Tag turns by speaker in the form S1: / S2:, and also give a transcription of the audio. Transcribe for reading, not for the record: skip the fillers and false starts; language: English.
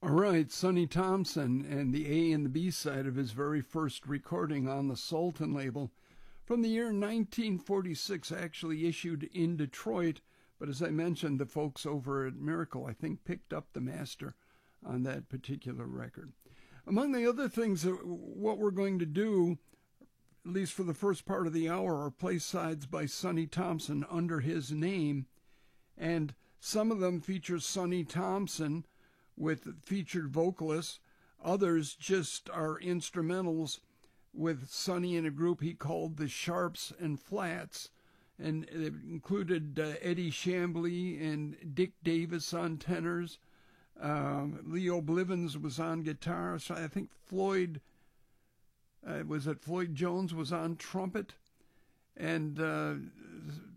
S1: All right, Sonny Thompson and the A and the B side of his very first recording on the Sultan label from the year 1946, actually issued in Detroit. But as I mentioned, the folks over at Miracle, I think, picked up the master on that particular record. Among the other things, what we're going to do, at least for the first part of the hour, are play sides by Sonny Thompson under his name. And some of them feature Sonny Thompson with featured vocalists. Others just are instrumentals with Sonny in a group he called the Sharps and Flats. And it included Eddie Chambly and Dick Davis on tenors. Leo Blivens was on guitar. So I think Floyd Jones was on trumpet. And